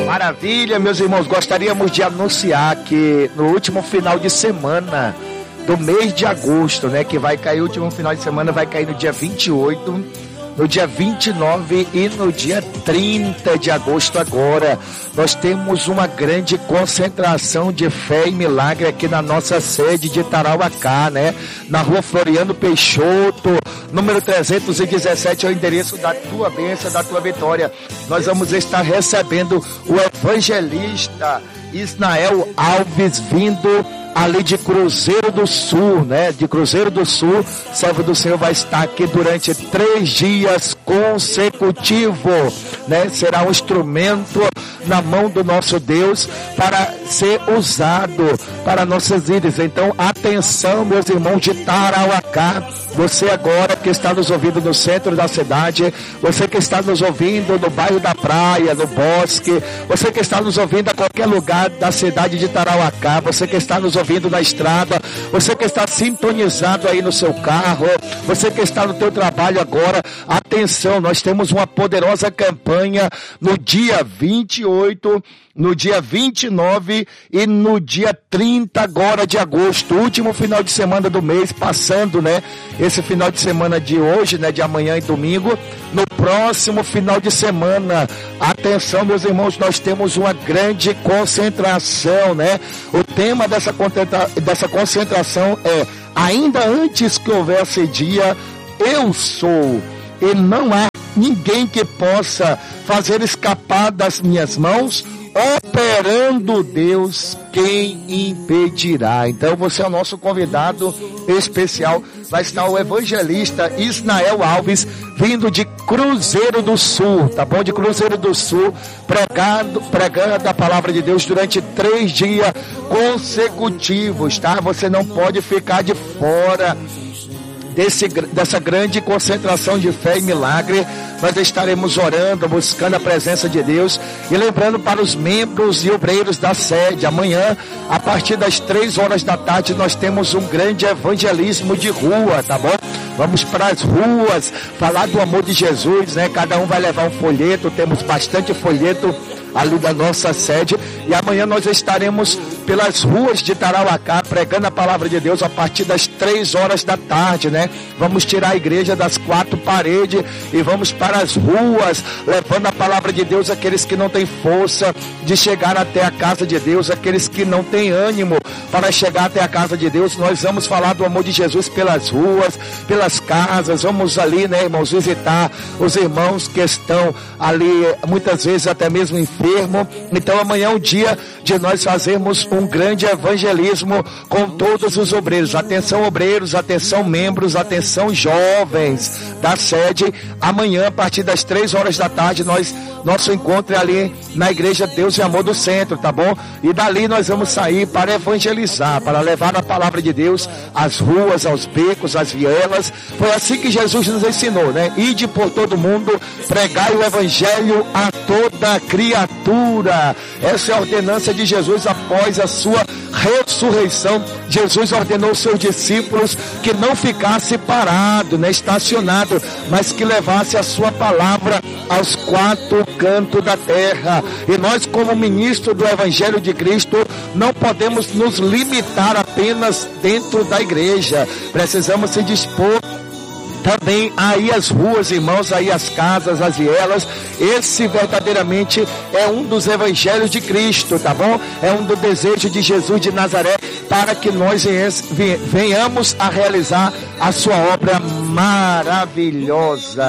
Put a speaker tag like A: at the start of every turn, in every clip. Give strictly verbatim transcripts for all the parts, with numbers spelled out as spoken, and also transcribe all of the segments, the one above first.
A: Maravilha, meus irmãos, gostaríamos de anunciar que no último final de semana do mês de agosto, né, que vai cair, o último final de semana vai cair no dia vinte e oito, no dia vinte e nove e no dia trinta de agosto agora, nós temos uma grande concentração de fé e milagre aqui na nossa sede de Tarauacá, né? Na rua Floriano Peixoto, número trezentos e dezessete, é o endereço da tua bênção, da tua vitória. Nós vamos estar recebendo o evangelista Isnael Alves, vindo ali de Cruzeiro do Sul, né? De Cruzeiro do Sul, servo do Senhor vai estar aqui durante três dias consecutivos, né? Será um instrumento na mão do nosso Deus para ser usado para nossas vidas. Então, atenção, meus irmãos de Tarauacá, você agora que está nos ouvindo no centro da cidade, você que está nos ouvindo no bairro da Praia, no Bosque, você que está nos ouvindo a qualquer lugar da cidade de Tarauacá, você que está nos ouvindo na estrada, você que está sintonizado aí no seu carro, você que está no teu trabalho agora, atenção, nós temos uma poderosa campanha no dia vinte e oito, no dia vinte e nove e no dia trinta agora de agosto, último final de semana do mês, passando, né, esse final de semana de hoje, né, de amanhã e domingo, no próximo final de semana, atenção, meus irmãos, nós temos uma grande concentração, né, o tema dessa, dessa concentração é, ainda antes que houvesse dia, eu sou, e não há ninguém que possa fazer escapar das minhas mãos, operando Deus, quem impedirá? Então você é o nosso convidado especial, vai estar o evangelista Isnael Alves, vindo de Cruzeiro do Sul, tá bom? De Cruzeiro do Sul, pregando, pregando a palavra de Deus durante três dias consecutivos, tá? Você não pode ficar de fora Desse, dessa grande concentração de fé e milagre. Nós estaremos orando, buscando a presença de Deus e lembrando para os membros e obreiros da sede, amanhã, a partir das três horas da tarde, nós temos um grande evangelismo de rua, tá bom? Vamos para as ruas, falar do amor de Jesus, né? Cada um vai levar um folheto, temos bastante folheto ali da nossa sede, e amanhã nós estaremos pelas ruas de Tarauacá pregando a palavra de Deus a partir das três horas da tarde, né? Vamos tirar a igreja das quatro paredes e vamos para as ruas levando a palavra de Deus àqueles que não têm força de chegar até a casa de Deus, aqueles que não têm ânimo para chegar até a casa de Deus. Nós vamos falar do amor de Jesus pelas ruas, pelas casas, vamos ali, né, irmãos, visitar os irmãos que estão ali, muitas vezes até mesmo enfermos. Então amanhã é um dia de nós fazermos um grande evangelismo com todos os obreiros. Atenção obreiros, atenção membros, atenção jovens da sede. Amanhã, a partir das três horas da tarde, nós, nosso encontro é ali na igreja Deus e Amor do Centro, tá bom? E dali nós vamos sair para evangelizar, para levar a palavra de Deus às ruas, aos becos, às vielas. Foi assim que Jesus nos ensinou, né? Ide por todo mundo, pregai o evangelho a toda criatura. Essa é a ordenança de Jesus após a sua ressurreição. Jesus ordenou aos seus discípulos que não ficasse parado, né, estacionado, mas que levasse a sua palavra aos quatro cantos da terra. E nós, como ministro do Evangelho de Cristo, não podemos nos limitar apenas dentro da igreja. Precisamos se dispor também aí as ruas, irmãos, aí as casas, as vielas. Esse verdadeiramente é um dos evangelhos de Cristo, tá bom? É um do desejo de Jesus de Nazaré, para que nós venhamos a realizar a sua obra maravilhosa.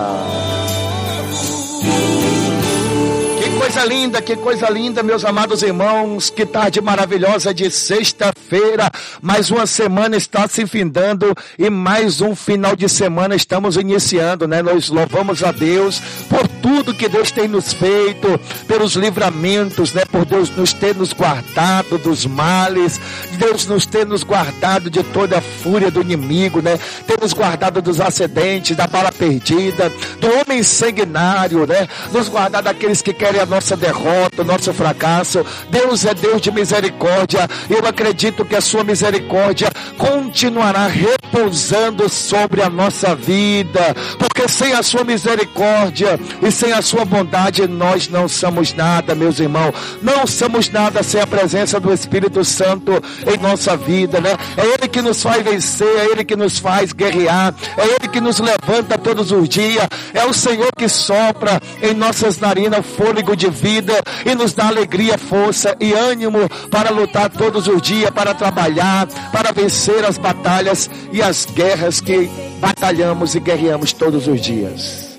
A: Que coisa linda, que coisa linda, meus amados irmãos, que tarde maravilhosa de sexta-feira, mais uma semana está se findando e mais um final de semana estamos iniciando, né? Nós louvamos a Deus por tudo que Deus tem nos feito, pelos livramentos, né? Por Deus nos ter nos guardado dos males, Deus nos ter nos guardado de toda a fúria do inimigo, né? Ter nos guardado dos acidentes, da bala perdida, do homem sanguinário, né? Nos guardar daqueles que querem a nossa nossa derrota, o nosso fracasso. Deus é Deus de misericórdia. Eu acredito que a sua misericórdia continuará repousando sobre a nossa vida, porque sem a sua misericórdia e sem a sua bondade nós não somos nada, meus irmãos. Não somos nada sem a presença do Espírito Santo em nossa vida, né? É Ele que nos faz vencer, é Ele que nos faz guerrear, é Ele que nos levanta todos os dias, é o Senhor que sopra em nossas narinas fôlego de vida e nos dá alegria, força e ânimo para lutar todos os dias, para trabalhar, para vencer as batalhas e as guerras que batalhamos e guerreamos todos os dias.